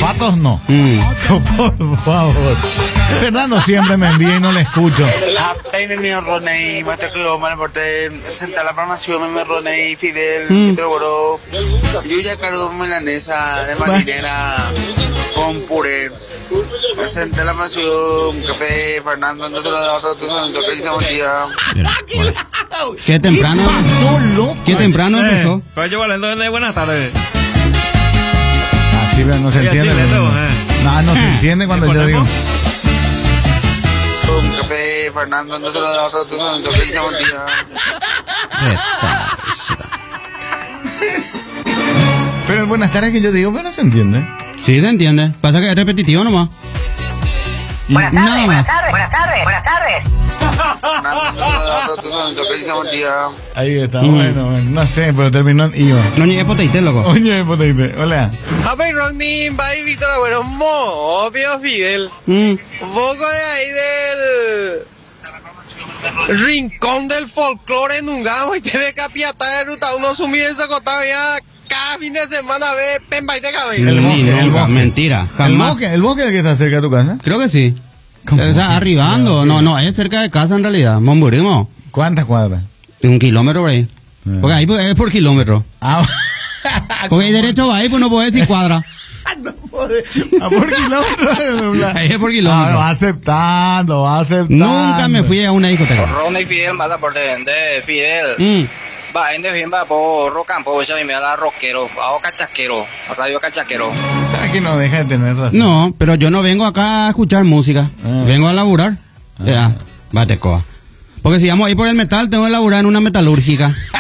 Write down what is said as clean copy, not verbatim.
patos no. Por favor. Fernando siempre me envía y no le escucho. Sentar la programación, me Roney, Fidel, Troboro, Yuya Caro, Melanesa, de marinera, con puré. Sentar la programación, café, Fernando, Qué temprano. Qué temprano empezó. Pero yo hablando de buenas tardes. Así no se entiende. No se entiende cuando yo digo. Café, Fernando, Pero buenas tardes que yo digo, pero no se entiende. Sí, se entiende. Pasa que es repetitivo nomás. Buenas tardes, Nada buenas más. tardes, buenas tardes, buenas tardes. Ahí está, bueno, no sé, pero terminó en IVA. No llegué poteite, loco. Oye, poteite, hola. A ver, Ronnie, va y Víctor, bueno, obvio, Fidel. Un poco de ahí del rincón del folclore en un gamo y te ve capiata de ruta, uno sumir en Socotá ya cada fin de semana ve Pemba y te cabe. El bosque. Mentira, jamás. ¿El bosque es el que está cerca de tu casa? Creo que sí. ¿Cómo? O sea, arribando. No, es cerca de casa en realidad. Momburimo. ¿Cuántas cuadras? 1 kilómetro por ahí. Porque ahí es por kilómetro. Ah, Porque hay derecho va ahí, pues no puedo decir cuadra. por kilómetro. Ahí es por kilómetro. Va aceptando. Nunca me fui a una discoteca. Roney, Fidel, más aporte de Fidel. Va, en bien va por Rocampo, ya me da rockero, hago cachasquero, radio cachasquero. ¿Sabes que no deja de tener razón? No, pero yo no vengo acá a escuchar música. Vengo a laburar. Ya, bate coa. Porque si vamos ahí por el metal, tengo que laburar en una metalúrgica.